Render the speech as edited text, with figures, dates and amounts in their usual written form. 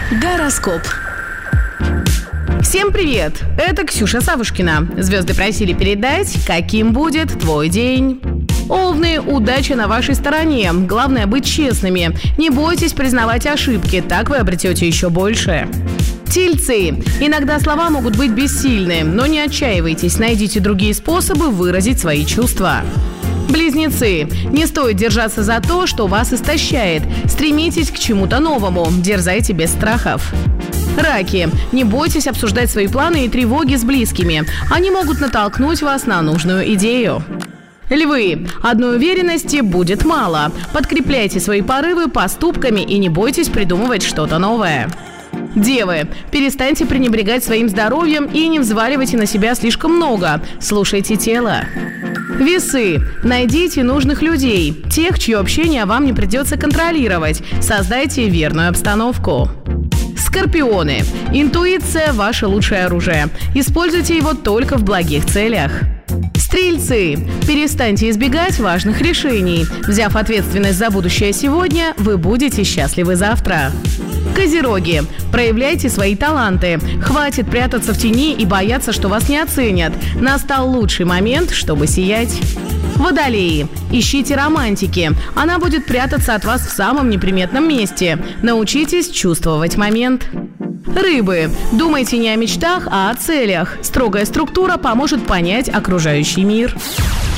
Гороскоп. Всем привет! Это Ксюша Савушкина. Звезды просили передать, каким будет твой день. Овны, удача на вашей стороне. Главное быть честными. Не бойтесь признавать ошибки, так вы обретете еще больше. Тельцы. Иногда слова могут быть бессильны, но не отчаивайтесь, найдите другие способы выразить свои чувства. Близнецы. Не стоит держаться за то, что вас истощает. Стремитесь к чему-то новому, дерзайте без страхов. Раки. Не бойтесь обсуждать свои планы и тревоги с близкими. Они могут натолкнуть вас на нужную идею. Львы. Одной уверенности будет мало. Подкрепляйте свои порывы поступками и не бойтесь придумывать что-то новое. Девы. Перестаньте пренебрегать своим здоровьем и не взваливайте на себя слишком много. Слушайте тело. Весы. Найдите нужных людей, тех, чье общение вам не придется контролировать. Создайте верную обстановку. Скорпионы. Интуиция – ваше лучшее оружие. Используйте его только в благих целях. Стрельцы. Перестаньте избегать важных решений. Взяв ответственность за будущее сегодня, вы будете счастливы завтра. Козероги. Проявляйте свои таланты. Хватит прятаться в тени и бояться, что вас не оценят. Настал лучший момент, чтобы сиять. Водолеи. Ищите романтики. Она будет прятаться от вас в самом неприметном месте. Научитесь чувствовать момент. Рыбы. Думайте не о мечтах, а о целях. Строгая структура поможет понять окружающий мир.